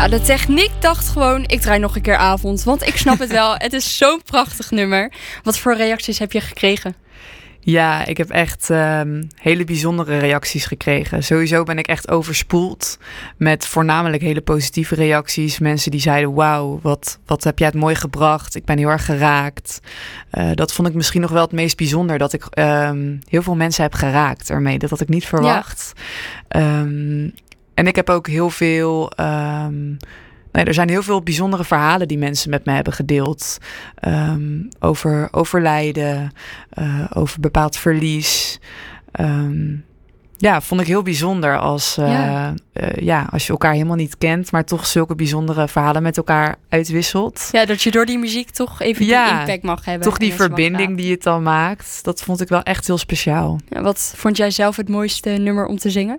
Ja, de techniek dacht gewoon, ik draai nog een keer avond. Want ik snap het wel, het is zo'n prachtig nummer. Wat voor reacties heb je gekregen? Ja, ik heb echt hele bijzondere reacties gekregen. Sowieso ben ik echt overspoeld met voornamelijk hele positieve reacties. Mensen die zeiden, wauw, wat heb jij het mooi gebracht. Ik ben heel erg geraakt. Dat vond ik misschien nog wel het meest bijzonder. Dat ik heel veel mensen heb geraakt ermee. Dat had ik niet verwacht. Ja. En ik heb ook heel veel... er zijn heel veel bijzondere verhalen die mensen met me hebben gedeeld. Over overlijden, over bepaald verlies. Vond ik heel bijzonder als je elkaar helemaal niet kent, maar toch zulke bijzondere verhalen met elkaar uitwisselt. Ja, dat je door die muziek toch even die impact mag hebben. Toch die verbinding die het dan maakt. Dat vond ik wel echt heel speciaal. Ja, wat vond jij zelf het mooiste nummer om te zingen?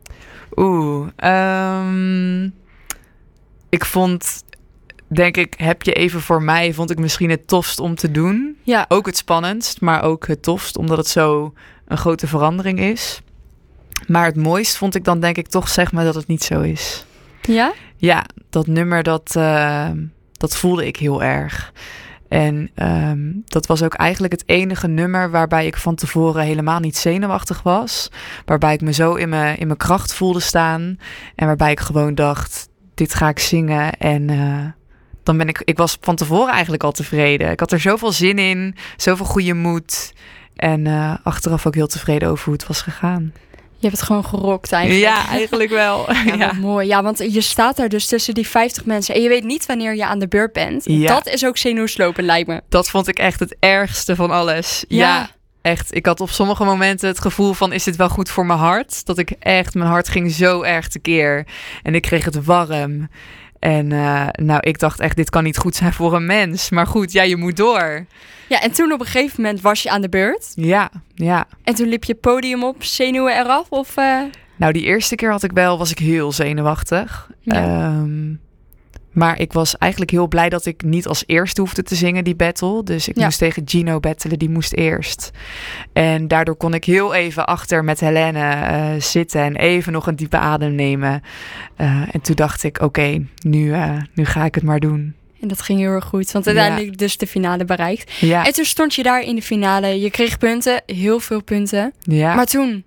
Ik vond, denk ik, heb je even voor mij, vond ik misschien het tofst om te doen. Ja. Ook het spannendst, maar ook het tofst, omdat het zo een grote verandering is. Maar het mooist vond ik dan denk ik toch, zeg maar, dat het niet zo is. Ja? Ja, dat nummer, dat voelde ik heel erg. En dat was ook eigenlijk het enige nummer waarbij ik van tevoren helemaal niet zenuwachtig was. Waarbij ik me zo in mijn kracht voelde staan. En waarbij ik gewoon dacht, dit ga ik zingen. En dan ben ik was van tevoren eigenlijk al tevreden. Ik had er zoveel zin in, zoveel goede moed. En achteraf ook heel tevreden over hoe het was gegaan. Je hebt het gewoon gerokt eigenlijk. Ja, eigenlijk wel. Ja. Mooi. Ja, want je staat daar dus tussen die 50 mensen. En je weet niet wanneer je aan de beurt bent. Ja. Dat is ook zenuwslopend, lijkt me. Dat vond ik echt het ergste van alles. Ja, echt. Ik had op sommige momenten het gevoel van, is dit wel goed voor mijn hart? Dat ik echt, mijn hart ging zo erg tekeer. En ik kreeg het warm. En ik dacht echt, dit kan niet goed zijn voor een mens. Maar goed, ja, je moet door. Ja, en toen op een gegeven moment was je aan de beurt. Ja. En toen liep je podium op, zenuwen eraf? Of, Nou, die eerste keer was ik heel zenuwachtig. Ja. Maar ik was eigenlijk heel blij dat ik niet als eerste hoefde te zingen, die battle. Dus ik moest tegen Gino battelen, die moest eerst. En daardoor kon ik heel even achter met Helene zitten en even nog een diepe adem nemen. En toen dacht ik, oké, nu ga ik het maar doen. En dat ging heel erg goed, want uiteindelijk dus de finale bereikt. Ja. En toen stond je daar in de finale. Je kreeg punten, heel veel punten. Ja. Maar toen...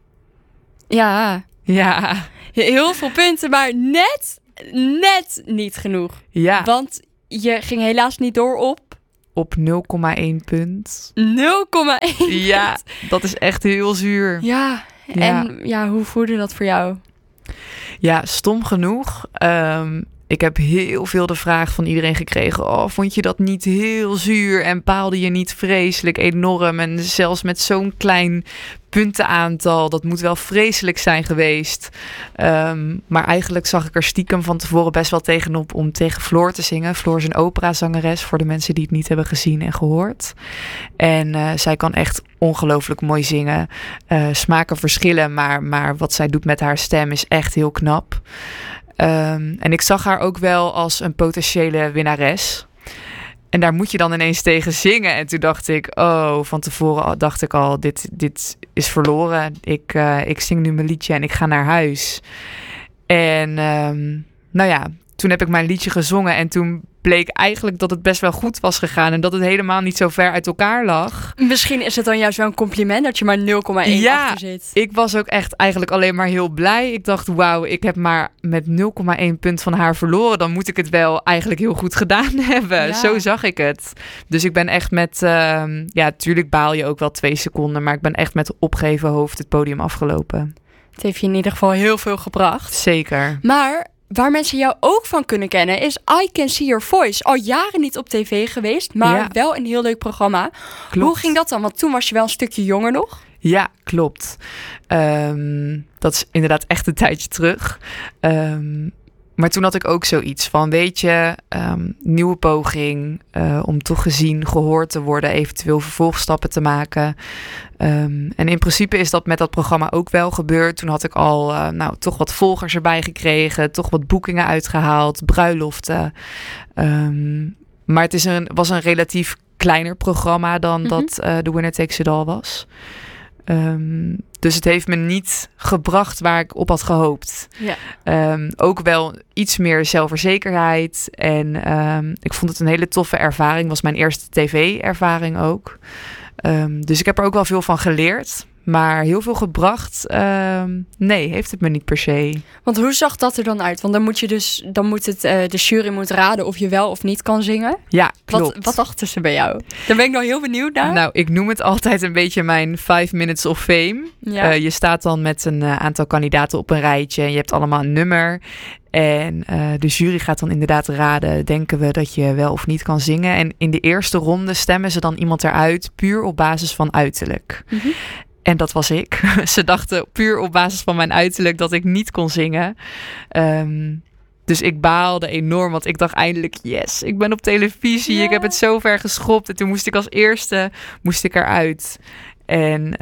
Ja. Heel veel punten, maar net niet genoeg. Ja. Want je ging helaas niet door op 0,1 punt. 0,1. Ja, dat is echt heel zuur. Ja. En hoe voelde dat voor jou? Ja, stom genoeg. Ik heb heel veel de vraag van iedereen gekregen. Oh, vond je dat niet heel zuur? En paalde je niet vreselijk enorm? En zelfs met zo'n klein puntenaantal. Dat moet wel vreselijk zijn geweest. Maar eigenlijk zag ik er stiekem van tevoren best wel tegenop om tegen Floor te zingen. Floor is een operazangeres, voor de mensen die het niet hebben gezien en gehoord. En zij kan echt ongelooflijk mooi zingen. Smaken verschillen, maar wat zij doet met haar stem is echt heel knap. En ik zag haar ook wel als een potentiële winnares. En daar moet je dan ineens tegen zingen. En toen dacht ik, van tevoren dacht ik al, dit is verloren. Ik zing nu mijn liedje en ik ga naar huis. En toen heb ik mijn liedje gezongen. En toen bleek eigenlijk dat het best wel goed was gegaan. En dat het helemaal niet zo ver uit elkaar lag. Misschien is het dan juist wel een compliment dat je maar 0,1 achter zit. Ik was ook echt eigenlijk alleen maar heel blij. Ik dacht, wauw, ik heb maar met 0,1 punt van haar verloren. Dan moet ik het wel eigenlijk heel goed gedaan hebben. Ja. Zo zag ik het. Dus ik ben echt met... tuurlijk baal je ook wel 2 seconden. Maar ik ben echt met opgeheven hoofd het podium afgelopen. Het heeft je in ieder geval heel veel gebracht. Zeker. Maar... waar mensen jou ook van kunnen kennen is I Can See Your Voice. Al jaren niet op tv geweest, maar wel een heel leuk programma. Klopt. Hoe ging dat dan? Want toen was je wel een stukje jonger nog. Ja, klopt. Dat is inderdaad echt een tijdje terug. Maar toen had ik ook zoiets van, weet je, nieuwe poging om toch gezien, gehoord te worden, eventueel vervolgstappen te maken. En in principe is dat met dat programma ook wel gebeurd. Toen had ik al toch wat volgers erbij gekregen, toch wat boekingen uitgehaald, bruiloften. Maar het was een relatief kleiner programma dan dat The Winner Takes It All was. Dus het heeft me niet gebracht waar ik op had gehoopt. Ja. Ook wel iets meer zelfverzekerheid. En ik vond het een hele toffe ervaring. Was mijn eerste tv-ervaring ook. Dus ik heb er ook wel veel van geleerd. Maar heel veel gebracht, nee, heeft het me niet per se. Want hoe zag dat er dan uit? Want dan moet de jury moet raden of je wel of niet kan zingen. Ja, klopt. Wat dachten ze bij jou? Daar ben ik nou heel benieuwd naar. Nou, ik noem het altijd een beetje mijn 5 minutes of fame. Ja. Je staat dan met een aantal kandidaten op een rijtje en je hebt allemaal een nummer. En de jury gaat dan inderdaad raden, denken we dat je wel of niet kan zingen. En in de eerste ronde stemmen ze dan iemand eruit, puur op basis van uiterlijk. Mm-hmm. En dat was ik. Ze dachten puur op basis van mijn uiterlijk dat ik niet kon zingen. Dus ik baalde enorm, want ik dacht eindelijk, yes, ik ben op televisie. Ja. Ik heb het zo ver geschopt. En toen moest ik als eerste eruit. En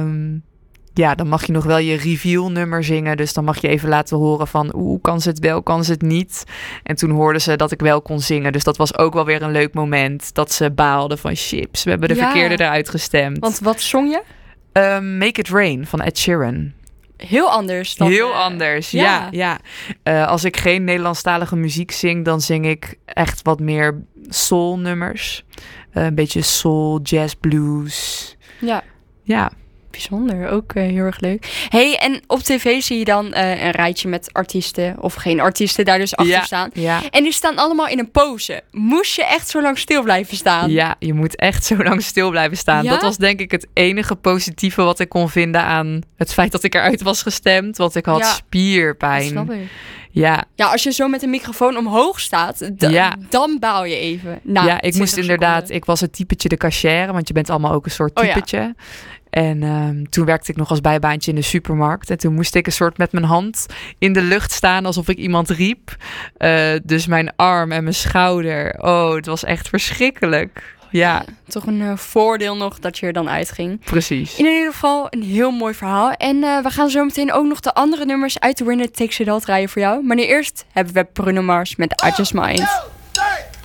dan mag je nog wel je reveal nummer zingen. Dus dan mag je even laten horen van, kan ze het wel, kan ze het niet? En toen hoorden ze dat ik wel kon zingen. Dus dat was ook wel weer een leuk moment. Dat ze baalden van, chips, we hebben de verkeerde eruit gestemd. Want wat zong je? Make It Rain van Ed Sheeran. Heel anders dan... Heel anders, ja. Als ik geen Nederlandstalige muziek zing, dan zing ik echt wat meer soul nummers. Een beetje soul, jazz, blues. Ja. Bijzonder, ook heel erg leuk. Hey, en op tv zie je dan een rijtje met artiesten of geen artiesten daar dus achter staan. Ja. En die staan allemaal in een pose. Moest je echt zo lang stil blijven staan? Ja, je moet echt zo lang stil blijven staan. Ja? Dat was denk ik het enige positieve wat ik kon vinden aan het feit dat ik eruit was gestemd. Want ik had spierpijn. Dat snap ik. Ja, als je zo met een microfoon omhoog staat, dan baal je even. Nou, ja, ik moest inderdaad, ik was het typetje de cashier, want je bent allemaal ook een soort typetje. Ja. En toen werkte ik nog als bijbaantje in de supermarkt. En toen moest ik een soort met mijn hand in de lucht staan alsof ik iemand riep. Dus mijn arm en mijn schouder. Oh, het was echt verschrikkelijk. Ja. Toch een voordeel nog dat je er dan uitging. Precies. In ieder geval een heel mooi verhaal. En we gaan zo meteen ook nog de andere nummers uit The Winner Takes It All draaien voor jou. Maar nu eerst hebben we Bruno Mars met I Just Mind.